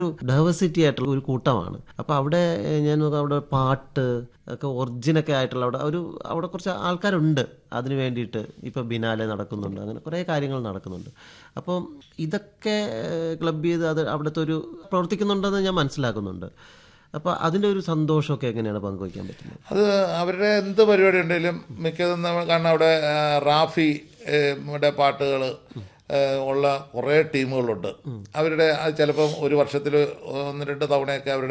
Diversity ആയിട്ടുള്ള ഒരു കൂട്ടമാണ്. അപ്പോൾ അവിടെ ഞാൻ നോക്കാം, അവിടെ പാട്ട് ഒക്കെ ഒറിജിനൊക്കെ ആയിട്ടുള്ള അവിടെ കുറച്ച് ആൾക്കാരുണ്ട് അതിന് വേണ്ടിയിട്ട്. ഇപ്പോൾ ബിനാലെ നടക്കുന്നുണ്ട്, അങ്ങനെ കുറേ കാര്യങ്ങൾ നടക്കുന്നുണ്ട്. അപ്പോൾ ഇതൊക്കെ ക്ലബ് ചെയ്ത് അത് അവിടുത്തെ ഒരു പ്രവർത്തിക്കുന്നുണ്ടെന്ന് ഞാൻ മനസ്സിലാക്കുന്നുണ്ട്. അപ്പോൾ അതിൻ്റെ ഒരു സന്തോഷമൊക്കെ എങ്ങനെയാണ് പങ്കുവയ്ക്കാൻ പറ്റുന്നത്? അത് അവരുടെ എന്ത് പരിപാടി ഉണ്ടെങ്കിലും മിക്കതും നമ്മൾ കാരണം അവിടെ റാഫി യുടെ പാട്ടുകൾ ഉള്ള കുറേ ടീമുകളുണ്ട്. അവരുടെ അത് ചിലപ്പം ഒരു വർഷത്തിൽ 1-2 തവണയൊക്കെ അവരുടെ